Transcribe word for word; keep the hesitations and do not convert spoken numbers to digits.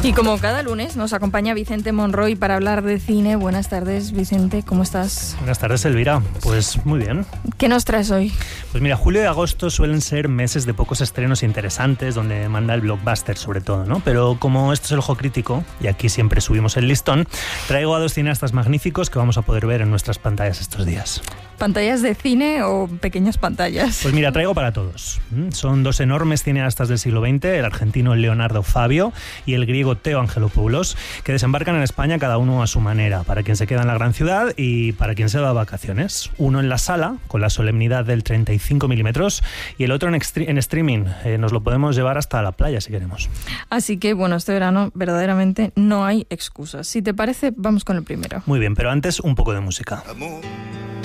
Y como cada lunes nos acompaña Vicente Monroy para hablar de cine. Buenas tardes, Vicente, ¿cómo estás? Buenas tardes, Elvira. Pues muy bien. ¿Qué nos traes hoy? Pues mira, julio y agosto suelen ser meses de pocos estrenos interesantes, donde manda el blockbuster sobre todo, ¿no? Pero como esto es el Ojo Crítico, y aquí siempre subimos el listón, traigo a dos cineastas magníficos que vamos a poder ver en nuestras pantallas estos días. ¿Pantallas de cine o pequeñas pantallas? Pues mira, traigo para todos. Son dos enormes cineastas del siglo veinte, el argentino Leonardo Fabio y el griego Theo Angelopoulos, que desembarcan en España cada uno a su manera, para quien se queda en la gran ciudad y para quien se va a vacaciones. Uno en la sala, con la solemnidad del treinta y cinco milímetros, y el otro en, extre- en streaming. Eh, nos lo podemos llevar hasta la playa si queremos. Así que, bueno, este verano verdaderamente no hay excusas. Si te parece, vamos con el primero. Muy bien, pero antes un poco de música. Amor.